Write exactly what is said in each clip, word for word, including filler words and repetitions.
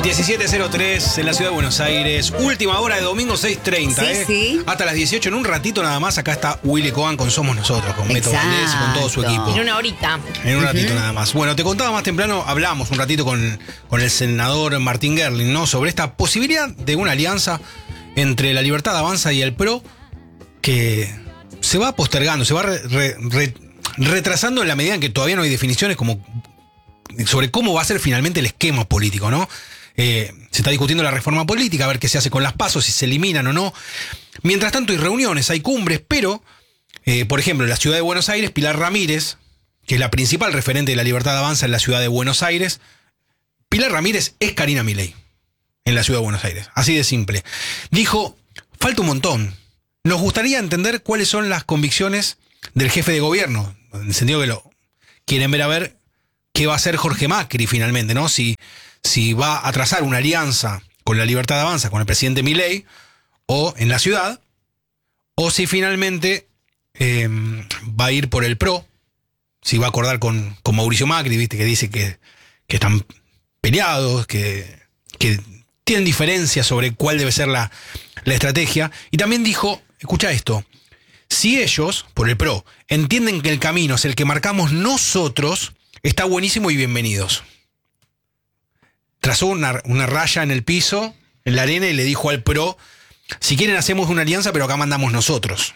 diecisiete cero tres en la ciudad de Buenos Aires. Última hora de domingo seis treinta. Sí, ¿eh? sí. Hasta las dieciocho, en un ratito nada más. Acá está Willy Cohen con Somos Nosotros, con Beto Exacto. Valdés y con todo su equipo. En una horita. En un ratito nada más. Bueno, te contaba más temprano, hablamos un ratito con, con el senador Martín Gerling, ¿no? Sobre esta posibilidad de una alianza entre La Libertad Avanza y el PRO que se va postergando, se va re, re, re, retrasando en la medida en que todavía no hay definiciones como sobre cómo va a ser finalmente el esquema político, ¿no? Eh, se está discutiendo la reforma política, a ver qué se hace con las PASO, si se eliminan o no. Mientras tanto hay reuniones, hay cumbres, pero, eh, por ejemplo, en la ciudad de Buenos Aires, Pilar Ramírez, que es la principal referente de La Libertad Avanza en la ciudad de Buenos Aires, Pilar Ramírez es Karina Milei en la ciudad de Buenos Aires, así de simple. Dijo, falta un montón. Nos gustaría entender cuáles son las convicciones del jefe de gobierno, en el sentido que lo quieren ver a ver qué va a hacer Jorge Macri finalmente, ¿no? Si, si va a trazar una alianza con La Libertad Avanza, con el presidente Milei, o en la ciudad, o si finalmente eh, va a ir por el PRO, si va a acordar con, con Mauricio Macri, viste, que dice que, que están peleados, que, que tienen diferencias sobre cuál debe ser la, la estrategia. Y también dijo, escucha esto, si ellos, por el PRO, entienden que el camino es el que marcamos nosotros, está buenísimo y bienvenidos. Trazó una, una raya en el piso, en la arena, y le dijo al PRO, si quieren hacemos una alianza, pero acá mandamos nosotros.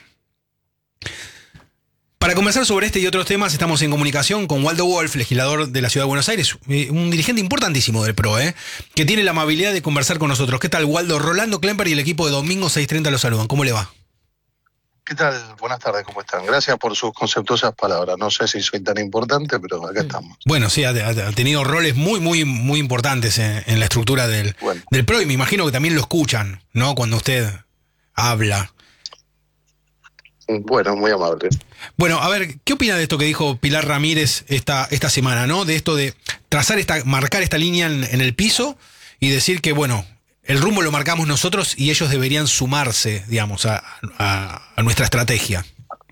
Para conversar sobre este y otros temas, estamos en comunicación con Waldo Wolf, legislador de la Ciudad de Buenos Aires, un dirigente importantísimo del PRO, ¿eh? que tiene la amabilidad de conversar con nosotros. ¿Qué tal, Waldo? Rolando Klemper y el equipo de Domingo seis treinta los saludan. ¿Cómo le va? ¿Qué tal? Buenas tardes, ¿cómo están? Gracias por sus conceptuosas palabras. No sé si soy tan importante, pero acá estamos. Bueno, sí, ha, ha tenido roles muy, muy, muy importantes en, en la estructura del, bueno. del PRO, y me imagino que también lo escuchan, ¿no? Cuando usted habla. Bueno, muy amable. Bueno, a ver, ¿qué opina de esto que dijo Pilar Ramírez esta, esta semana, ¿no? De esto de trazar esta, marcar esta línea en, en el piso y decir que, bueno, el rumbo lo marcamos nosotros y ellos deberían sumarse, digamos, a, a, a nuestra estrategia.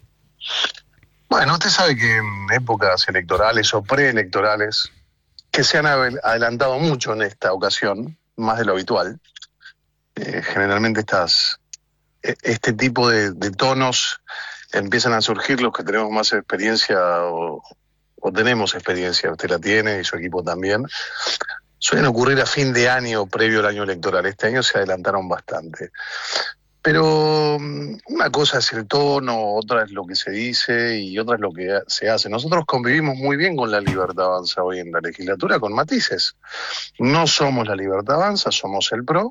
Bueno, usted sabe que en épocas electorales o preelectorales, que se han adelantado mucho en esta ocasión, más de lo habitual, eh, generalmente estas, este tipo de, de tonos empiezan a surgir los que tenemos más experiencia o, o tenemos experiencia, usted la tiene y su equipo también. Suelen ocurrir a fin de año, previo al año electoral. Este año se adelantaron bastante. Pero una cosa es el tono, otra es lo que se dice y otra es lo que se hace. Nosotros convivimos muy bien con La Libertad Avanza hoy en la legislatura, con matices. No somos La Libertad Avanza, somos el PRO.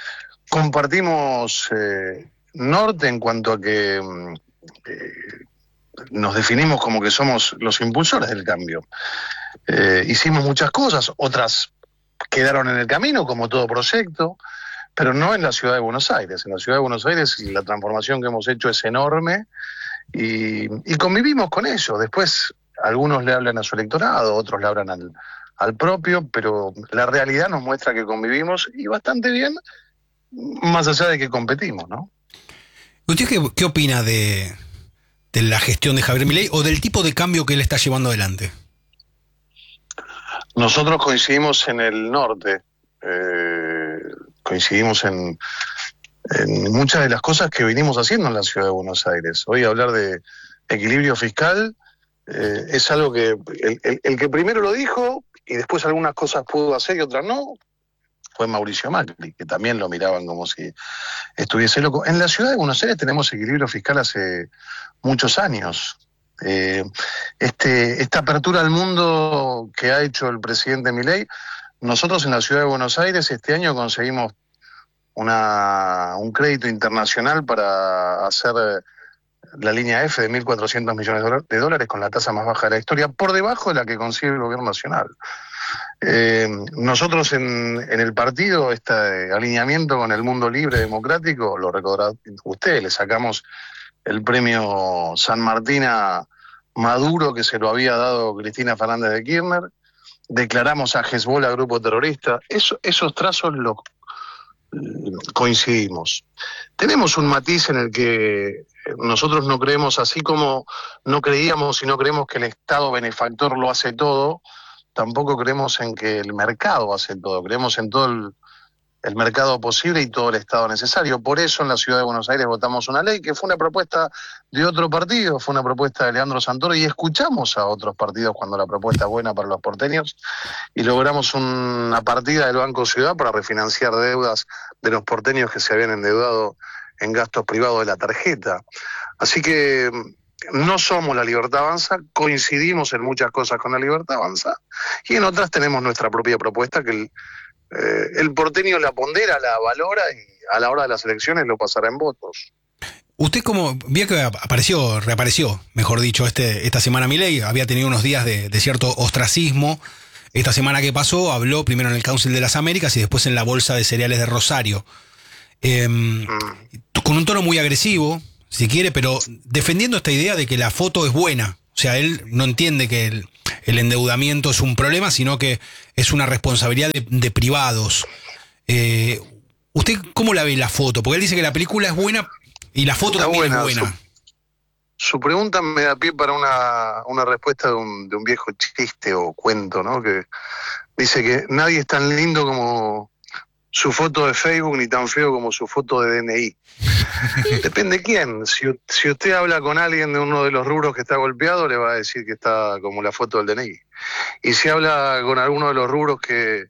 Compartimos eh, norte en cuanto a que eh, nos definimos como que somos los impulsores del cambio. Eh, hicimos muchas cosas, otras quedaron en el camino, como todo proyecto, pero no en la ciudad de Buenos Aires. En la ciudad de Buenos Aires la transformación que hemos hecho es enorme y, y convivimos con ello. Después algunos le hablan a su electorado, otros le hablan al, al propio, pero la realidad nos muestra que convivimos y bastante bien, más allá de que competimos, ¿no? ¿Usted qué, qué opina de, de la gestión de Javier Milei o del tipo de cambio que él está llevando adelante? Nosotros coincidimos en el norte, eh, coincidimos en, en muchas de las cosas que venimos haciendo en la ciudad de Buenos Aires. Hoy hablar de equilibrio fiscal eh, es algo que el, el, el que primero lo dijo y después algunas cosas pudo hacer y otras no, fue Mauricio Macri, que también lo miraban como si estuviese loco. En la ciudad de Buenos Aires tenemos equilibrio fiscal hace muchos años. Eh, este, esta apertura al mundo que ha hecho el presidente Milei, nosotros en la ciudad de Buenos Aires este año conseguimos una, un crédito internacional para hacer la línea F de mil cuatrocientos millones de dólares con la tasa más baja de la historia, por debajo de la que consigue el gobierno nacional. Eh, nosotros en, en el partido, este alineamiento con el mundo libre democrático, lo recordará usted, le sacamos el premio San Martín a Maduro, que se lo había dado Cristina Fernández de Kirchner, declaramos a Hezbollah grupo terrorista. Eso, esos trazos los coincidimos. Tenemos un matiz en el que nosotros no creemos, así como no creíamos y no creemos que el Estado benefactor lo hace todo, tampoco creemos en que el mercado hace todo, creemos en todo el, el mercado posible y todo el Estado necesario. Por eso en la Ciudad de Buenos Aires votamos una ley que fue una propuesta de otro partido, fue una propuesta de Leandro Santoro, y escuchamos a otros partidos cuando la propuesta es buena para los porteños, y logramos una partida del Banco Ciudad para refinanciar deudas de los porteños que se habían endeudado en gastos privados de la tarjeta. Así que no somos la Libertad Avanza, coincidimos en muchas cosas con la Libertad Avanza, y en otras tenemos nuestra propia propuesta que el, eh, el porteño la pondera, la valora, y a la hora de las elecciones lo pasará en votos. Usted, como vio que apareció, reapareció, mejor dicho, este, esta semana Milei, había tenido unos días de, de cierto ostracismo. Esta semana que pasó habló primero en el Council de las Américas y después en la Bolsa de Cereales de Rosario. Eh, mm. Con un tono muy agresivo, si quiere, pero defendiendo esta idea de que la foto es buena. O sea, él no entiende que el, el endeudamiento es un problema, sino que es una responsabilidad de, de privados. Eh, ¿Usted cómo la ve la foto? Porque él dice que la película es buena y la foto Está también buena, es buena. Su, su pregunta me da pie para una, una respuesta de un, de un viejo chiste o cuento, ¿no? Que dice que nadie es tan lindo como su foto de Facebook, ni tan feo como su foto de D N I. Depende quién. Si, si usted habla con alguien de uno de los rubros que está golpeado, le va a decir que está como la foto del D N I. Y si habla con alguno de los rubros que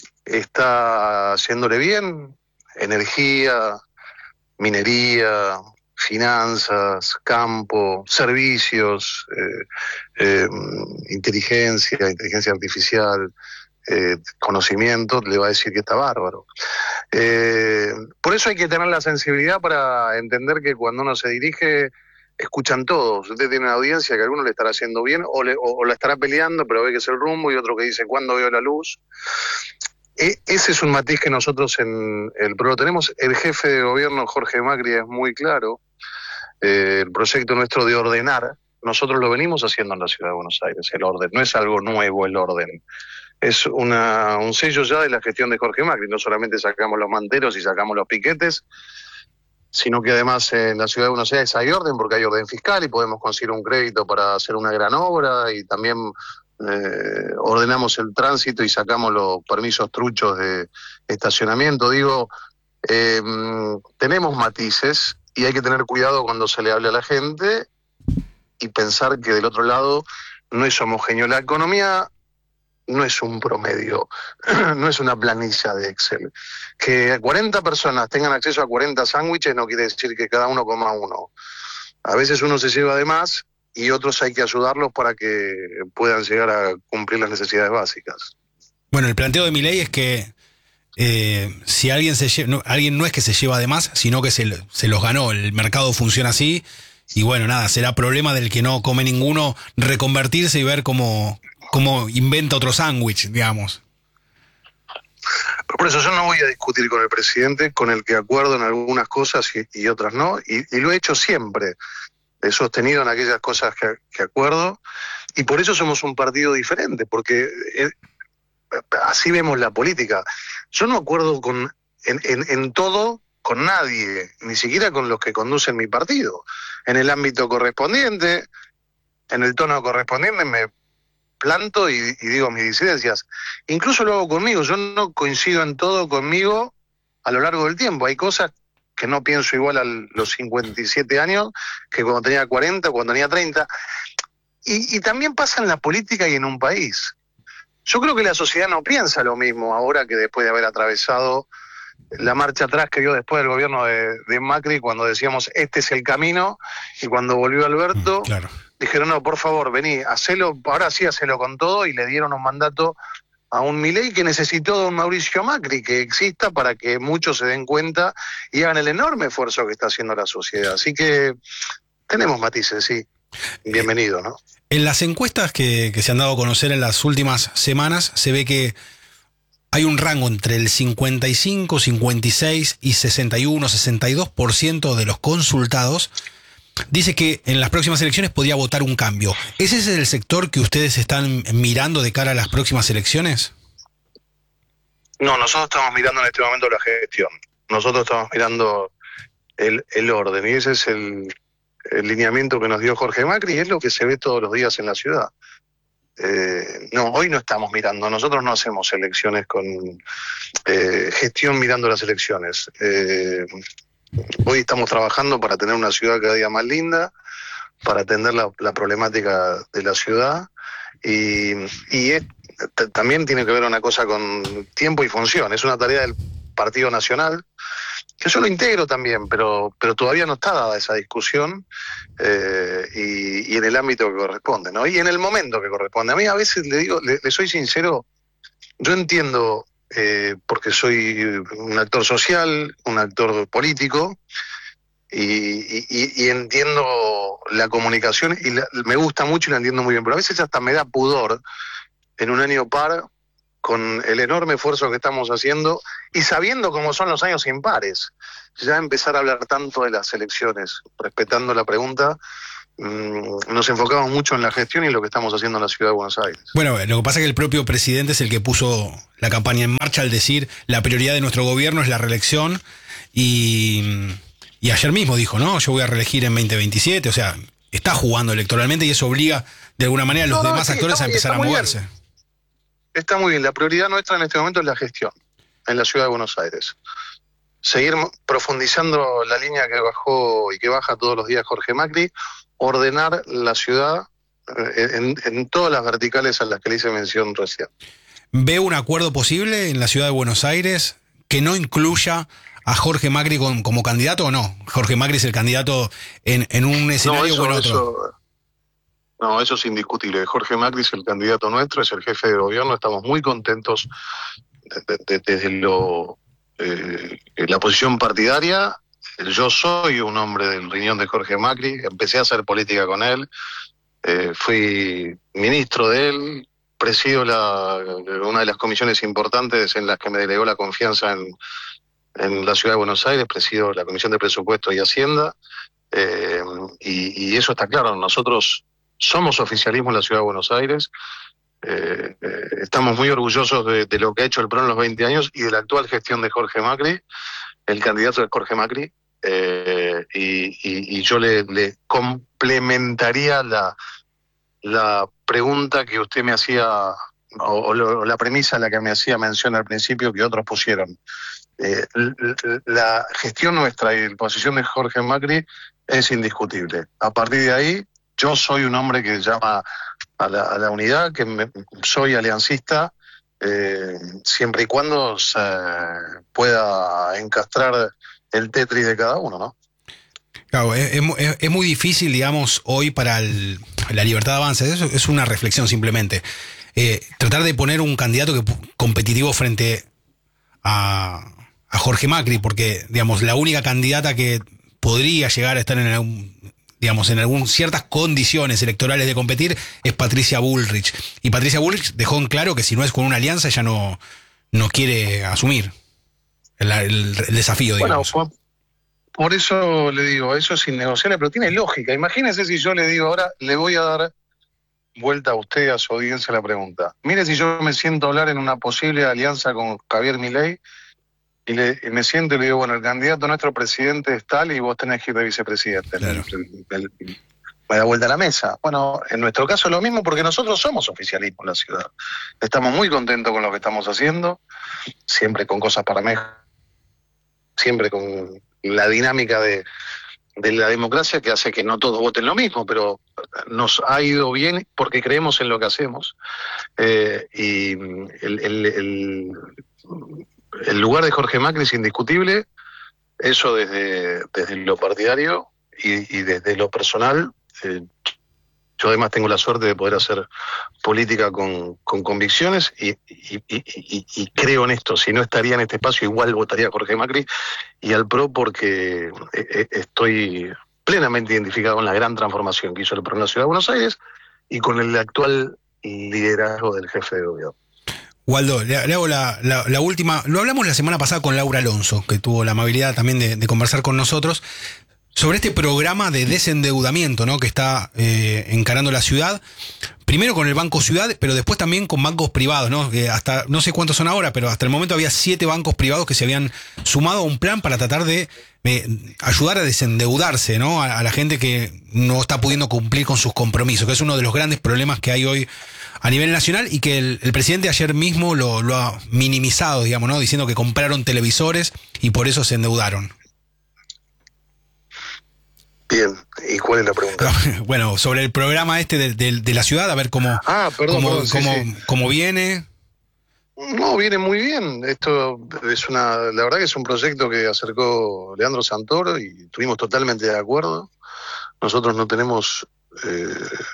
está haciéndole bien, energía, minería, finanzas, campo, servicios, eh, eh, inteligencia, inteligencia artificial, Eh, conocimiento, le va a decir que está bárbaro. Eh, por eso hay que tener la sensibilidad para entender que cuando uno se dirige, escuchan todos. Usted tiene una audiencia que a alguno le estará haciendo bien o, le, o, o la estará peleando, pero ve que es el rumbo, y otro que dice, ¿cuándo veo la luz? E, ese es un matiz que nosotros en el PRO tenemos. El jefe de gobierno, Jorge Macri, es muy claro. Eh, el proyecto nuestro de ordenar, nosotros lo venimos haciendo en la Ciudad de Buenos Aires, el orden. No es algo nuevo el orden. Es una, un sello ya de la gestión de Jorge Macri. No solamente sacamos los manteros y sacamos los piquetes, sino que además en la Ciudad de Buenos Aires hay orden, porque hay orden fiscal y podemos conseguir un crédito para hacer una gran obra, y también eh, ordenamos el tránsito y sacamos los permisos truchos de estacionamiento. Digo, eh, tenemos matices y hay que tener cuidado cuando se le hable a la gente y pensar que del otro lado no es homogéneo. La economía no es un promedio, no es una planilla de Excel. Que cuarenta personas tengan acceso a cuarenta sándwiches no quiere decir que cada uno coma uno. A veces uno se lleva de más y otros hay que ayudarlos para que puedan llegar a cumplir las necesidades básicas. Bueno, el planteo de Milei es que eh, si alguien se lleva, no, alguien no es que se lleva de más, sino que se, se los ganó. El mercado funciona así y bueno, nada, será problema del que no come ninguno reconvertirse y ver cómo... cómo inventa otro sándwich, digamos. Pero por eso yo no voy a discutir con el presidente, con el que acuerdo en algunas cosas y, y otras no, y, y lo he hecho siempre. He sostenido en aquellas cosas que, que acuerdo, y por eso somos un partido diferente, porque eh, así vemos la política. Yo no acuerdo con, en, en, en todo con nadie, ni siquiera con los que conducen mi partido. En el ámbito correspondiente, en el tono correspondiente, me planto y, y digo mis disidencias. Incluso lo hago conmigo. Yo no coincido en todo conmigo a lo largo del tiempo. Hay cosas que no pienso igual a los cincuenta y siete años que cuando tenía cuarenta, cuando tenía treinta. Y, y también pasa en la política y en un país. Yo creo que la sociedad no piensa lo mismo ahora que después de haber atravesado la marcha atrás que dio después del gobierno de, de Macri, cuando decíamos este es el camino, y cuando volvió Alberto, mm, claro. dijeron no, por favor, vení, hacelo, ahora sí hacelo con todo, y le dieron un mandato a un Milei que necesitó de un Mauricio Macri que exista para que muchos se den cuenta y hagan el enorme esfuerzo que está haciendo la sociedad. Así que tenemos matices, sí. Bienvenido, ¿no? En las encuestas que, que se han dado a conocer en las últimas semanas, se ve que hay un rango entre el cincuenta y cinco, cincuenta y seis y sesenta y uno, sesenta y dos por ciento de los consultados dice que en las próximas elecciones podría votar un cambio. ¿Ese es el sector que ustedes están mirando de cara a las próximas elecciones? No, nosotros estamos mirando en este momento la gestión. Nosotros estamos mirando el, el orden, y ese es el, el lineamiento que nos dio Jorge Macri, y es lo que se ve todos los días en la ciudad. Eh, no, hoy no estamos mirando, nosotros no hacemos elecciones con eh, gestión mirando las elecciones. Eh, hoy estamos trabajando para tener una ciudad cada día más linda, para atender la, la problemática de la ciudad y, y es, t- también tiene que ver una cosa con tiempo y función. Es una tarea del Partido Nacional, que yo lo integro también, pero, pero todavía no está dada esa discusión eh, y, y en el ámbito que corresponde, ¿no? Y en el momento que corresponde. A mí a veces le digo, le, le soy sincero, yo entiendo, eh, porque soy un actor social, un actor político, y, y, y entiendo la comunicación y la, me gusta mucho y la entiendo muy bien, pero a veces hasta me da pudor en un año par con el enorme esfuerzo que estamos haciendo y sabiendo cómo son los años impares, ya empezar a hablar tanto de las elecciones, respetando la pregunta, mmm, nos enfocamos mucho en la gestión y lo que estamos haciendo en la ciudad de Buenos Aires. Bueno, lo que pasa es que el propio presidente es el que puso la campaña en marcha al decir la prioridad de nuestro gobierno es la reelección y, y ayer mismo dijo, ¿no? Yo voy a reelegir en veinte veintisiete, o sea, está jugando electoralmente y eso obliga de alguna manera a los no, demás sí, actores a empezar a moverse. Bien. Está muy bien, la prioridad nuestra en este momento es la gestión en la ciudad de Buenos Aires. Seguir profundizando la línea que bajó y que baja todos los días Jorge Macri, ordenar la ciudad en, en todas las verticales a las que le hice mención recién. ¿Ve un acuerdo posible en la ciudad de Buenos Aires que no incluya a Jorge Macri con, como candidato o no? Jorge Macri es el candidato en, en un escenario no, o en otro. Eso, no, eso es indiscutible. Jorge Macri es el candidato nuestro, es el jefe de gobierno. Estamos muy contentos desde de, de, de lo, eh, la posición partidaria. Yo soy un hombre del riñón de Jorge Macri. Empecé a hacer política con él. Eh, fui ministro de él. Presido la, una de las comisiones importantes en las que me delegó la confianza en, en la ciudad de Buenos Aires. Presido la Comisión de Presupuesto y Hacienda. Eh, y, y eso está claro. Nosotros somos oficialismo en la ciudad de Buenos Aires, eh, eh, estamos muy orgullosos de, de lo que ha hecho el P R O en los veinte años y de la actual gestión de Jorge Macri, el candidato de Jorge Macri, eh, y, y, y yo le, le complementaría la, la pregunta que usted me hacía, o, o, lo, o la premisa a la que me hacía mención al principio que otros pusieron. Eh, la gestión nuestra y la posición de Jorge Macri es indiscutible. A partir de ahí, yo soy un hombre que llama a la, a la unidad, que me, soy aliancista, eh, siempre y cuando se pueda encastrar el Tetris de cada uno, ¿no? Claro, es, es, es muy difícil, digamos, hoy para el, la Libertad Avanza, eso es una reflexión simplemente, eh, tratar de poner un candidato que, competitivo frente a, a Jorge Macri, porque, digamos, la única candidata que podría llegar a estar en algún... digamos, en algunas ciertas condiciones electorales de competir, es Patricia Bullrich. Y Patricia Bullrich dejó en claro que si no es con una alianza, ella no, no quiere asumir el, el, el desafío, digamos. Bueno, por, por eso le digo, eso es innegociable, pero tiene lógica. Imagínese si yo le digo ahora, le voy a dar vuelta a usted, a su audiencia, la pregunta. Mire si yo me siento a hablar en una posible alianza con Javier Milei, Y, le, y me siento y le digo, bueno, el candidato a nuestro presidente es tal y vos tenés que ir de vicepresidente. Claro. Me da vuelta a la mesa. Bueno, en nuestro caso es lo mismo porque nosotros somos oficialismo en la ciudad. Estamos muy contentos con lo que estamos haciendo, siempre con cosas para mejorar, siempre con la dinámica de, de la democracia que hace que no todos voten lo mismo, pero nos ha ido bien porque creemos en lo que hacemos. Eh, y el... el, el El lugar de Jorge Macri es indiscutible, eso desde, desde lo partidario y, y desde lo personal. Eh, yo además tengo la suerte de poder hacer política con, con convicciones y, y, y, y, y creo en esto. Si no estaría en este espacio, igual votaría a Jorge Macri y al P R O porque eh, estoy plenamente identificado con la gran transformación que hizo el P R O en la Ciudad de Buenos Aires y con el actual liderazgo del jefe de gobierno. Waldo, le, le hago la, la, la última. Lo hablamos la semana pasada con Laura Alonso, que tuvo la amabilidad también de, de conversar con nosotros, sobre este programa de desendeudamiento, ¿no?, que está eh, encarando la ciudad. Primero con el Banco Ciudad, pero después también con bancos privados, ¿no? Que hasta, no sé cuántos son ahora, pero hasta el momento había siete bancos privados que se habían sumado a un plan para tratar de eh, ayudar a desendeudarse, ¿no?, a, a la gente que no está pudiendo cumplir con sus compromisos, que es uno de los grandes problemas que hay hoy a nivel nacional y que el, el presidente ayer mismo lo, lo ha minimizado, digamos, ¿no? Diciendo que compraron televisores y por eso se endeudaron. Bien, ¿y cuál es la pregunta? Bueno, sobre el programa este de, de, de la ciudad, a ver cómo, ah, perdón, cómo, perdón, sí, cómo, sí. cómo viene. No, viene muy bien. Esto es una, la verdad que es un proyecto que acercó Leandro Santoro y estuvimos totalmente de acuerdo. Nosotros no tenemos eh,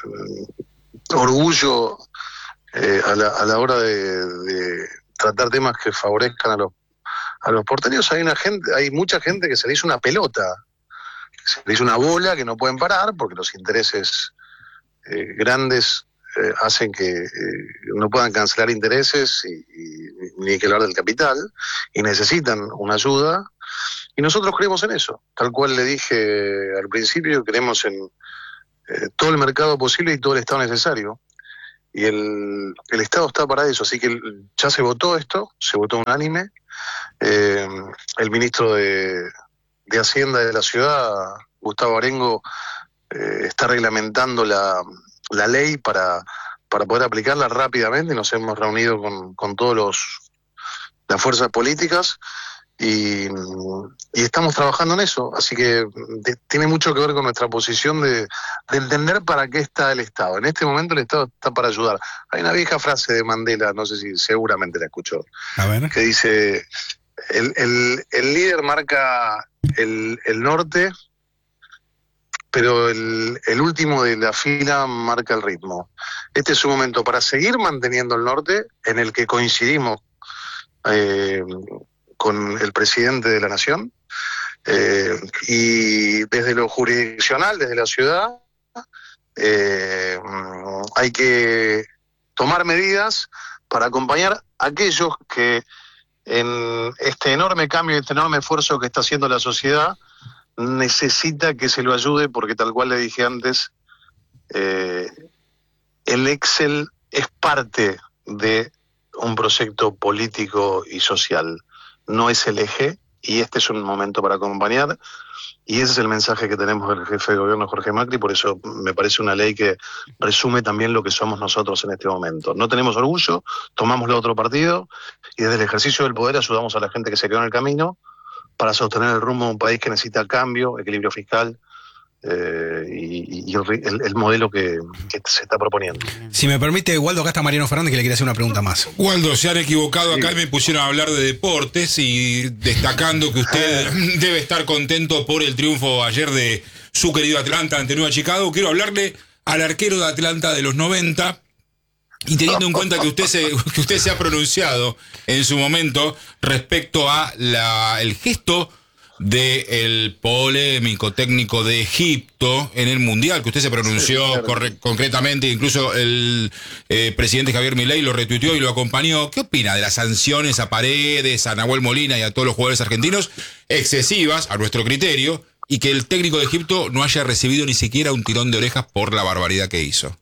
orgullo eh, a, la, a la hora de, de tratar temas que favorezcan a los a los porteños. Hay una gente, hay mucha gente que se le hizo una pelota, se le hizo una bola que no pueden parar porque los intereses eh, grandes Eh, hacen que eh, no puedan cancelar intereses y, y, ni que hablar del capital, y necesitan una ayuda, y nosotros creemos en eso. Tal cual le dije al principio, creemos en eh, todo el mercado posible y todo el Estado necesario, y el, el Estado está para eso, así que ya se votó esto, se votó unánime. Eh, el ministro de, de Hacienda de la ciudad, Gustavo Arengo, eh, está reglamentando la la ley para, para poder aplicarla rápidamente. Nos hemos reunido con, con todos los las fuerzas políticas y, y estamos trabajando en eso, así que de, tiene mucho que ver con nuestra posición de, de entender para qué está el Estado. En este momento el Estado está para ayudar. Hay una vieja frase de Mandela, no sé si seguramente la escuchó, a ver, que dice el, el, el líder marca el, el norte, pero el, el último de la fila marca el ritmo. Este es un momento para seguir manteniendo el norte, en el que coincidimos eh, con el presidente de la Nación, eh, y desde lo jurisdiccional, desde la ciudad, eh, hay que tomar medidas para acompañar a aquellos que en este enorme cambio, este enorme esfuerzo que está haciendo la sociedad, necesita que se lo ayude, porque tal cual le dije antes, eh, el Excel es parte de un proyecto político y social, no es el eje, y este es un momento para acompañar, y ese es el mensaje que tenemos del jefe de gobierno, Jorge Macri. Por eso me parece una ley que resume también lo que somos nosotros en este momento. No tenemos orgullo, tomamos el otro partido, y desde el ejercicio del poder ayudamos a la gente que se quedó en el camino, para sostener el rumbo de un país que necesita cambio, equilibrio fiscal eh, y, y el, el modelo que, que se está proponiendo. Si me permite, Waldo, acá está Mariano Fernández, que le quería hacer una pregunta más. Waldo, se han equivocado acá y me pusieron a hablar de deportes, y destacando que usted debe estar contento por el triunfo ayer de su querido Atlanta ante Nueva Chicago. Quiero hablarle al arquero de Atlanta de los noventa, y teniendo en cuenta que usted se, que usted se ha pronunciado en su momento respecto a la, el gesto del polémico técnico de Egipto en el Mundial, que usted se pronunció, sí, claro, corre, concretamente, incluso el eh, presidente Javier Milei lo retuiteó y lo acompañó. ¿Qué opina de las sanciones a Paredes, a Nahuel Molina y a todos los jugadores argentinos, excesivas a nuestro criterio, y que el técnico de Egipto no haya recibido ni siquiera un tirón de orejas por la barbaridad que hizo?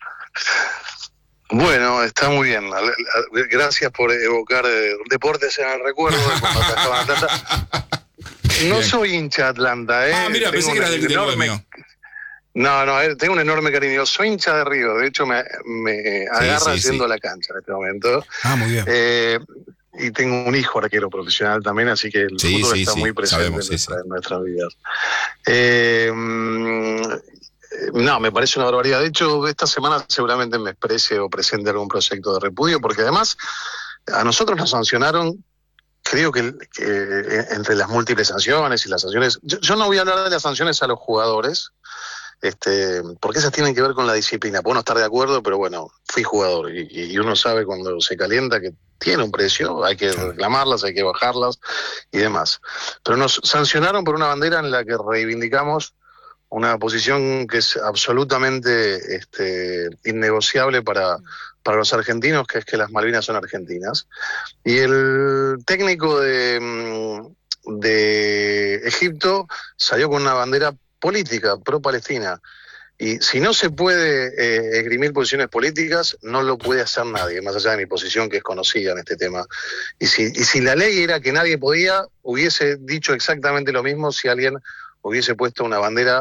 Bueno, está muy bien. Gracias por evocar eh, deportes en el recuerdo de cuando estaba en Atlanta. No bien. Soy hincha de Atlanta, ¿eh? Ah, mira, tengo pensé que era del enorme... mío. No, no, tengo un enorme cariño. Soy hincha de River, de hecho me, me agarra sí, sí, yendo sí. a la cancha en este momento. Ah, muy bien. Eh, y tengo un hijo arquero profesional también, así que el sí, fútbol sí, está sí. muy presente Sabemos, en, sí, nuestra, sí. en nuestras vidas. Eh, No, me parece una barbaridad. De hecho, esta semana seguramente me exprese o presente algún proyecto de repudio, porque además a nosotros nos sancionaron, creo que, que entre las múltiples sanciones y las sanciones, yo, yo no voy a hablar de las sanciones a los jugadores, este, porque esas tienen que ver con la disciplina. Puedo no estar de acuerdo, pero bueno, fui jugador y, y uno sabe cuando se calienta que tiene un precio, hay que reclamarlas, hay que bajarlas y demás. Pero nos sancionaron por una bandera en la que reivindicamos una posición que es absolutamente este, innegociable para, para los argentinos, que es que las Malvinas son argentinas. Y el técnico de, de Egipto salió con una bandera política, pro-palestina. Y si no se puede eh, esgrimir posiciones políticas, no lo puede hacer nadie, más allá de mi posición, que es conocida en este tema. Y si, y si la ley era que nadie podía, hubiese dicho exactamente lo mismo si alguien hubiese puesto una bandera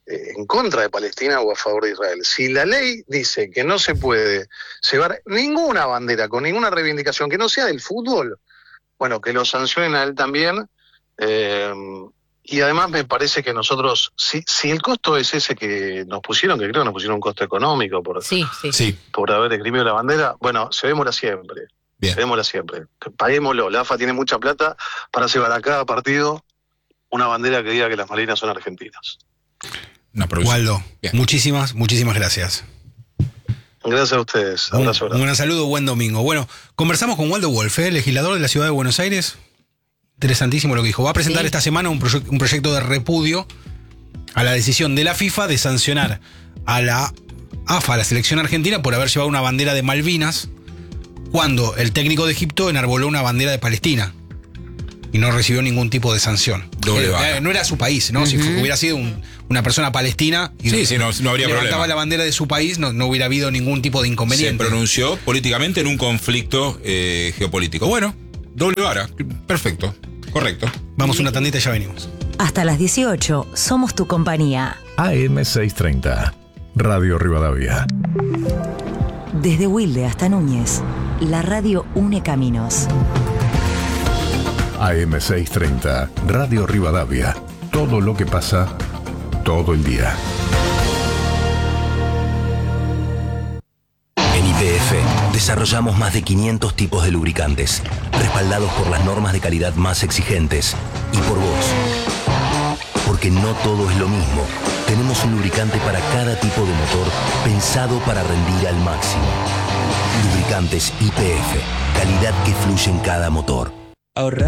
eh, en contra de Palestina o a favor de Israel. Si la ley dice que no se puede llevar ninguna bandera con ninguna reivindicación que no sea del fútbol, bueno, que lo sancionen a él también. Eh, y además me parece que nosotros, si, si el costo es ese que nos pusieron, que creo que nos pusieron un costo económico por, Sí, sí. Sí. por haber esgrimido la bandera, bueno, llevémosla siempre. Bien. Llevémosla siempre. Paguémoslo. La A F A tiene mucha plata para llevar a cada partido una bandera que diga que las Malvinas son argentinas. Una producción. Waldo, Bien. muchísimas, muchísimas gracias. Gracias a ustedes. Un, Abrazo grande. un gran saludo, buen domingo. Bueno, conversamos con Waldo Wolf, ¿eh? legislador de la Ciudad de Buenos Aires. Interesantísimo lo que dijo. Va a presentar Sí. esta semana un, proye- un proyecto de repudio a la decisión de la FIFA de sancionar a la A F A, a la selección argentina, por haber llevado una bandera de Malvinas cuando el técnico de Egipto enarboló una bandera de Palestina y no recibió ningún tipo de sanción. Doble Eh, vara. eh, no era su país, ¿no? Si fu- hubiera sido un- una persona palestina y Sí, sí, no- no habría levantaba problema. la bandera de su país, no, no hubiera habido ningún tipo de Se inconveniente. pronunció políticamente en un conflicto eh, geopolítico. Bueno, doble vara. Perfecto. Correcto. Vamos una tandita y ya venimos. Hasta las dieciocho somos tu compañía. A M seiscientos treinta, Radio Rivadavia. Desde Wilde hasta Núñez, la radio une caminos. A M seiscientos treinta, Radio Rivadavia. Todo lo que pasa, todo el día. En Y P F desarrollamos más de quinientos tipos de lubricantes, respaldados por las normas de calidad más exigentes y por vos. Porque no todo es lo mismo. Tenemos un lubricante para cada tipo de motor pensado para rendir al máximo. Lubricantes Y P F, calidad que fluye en cada motor. Ahorrar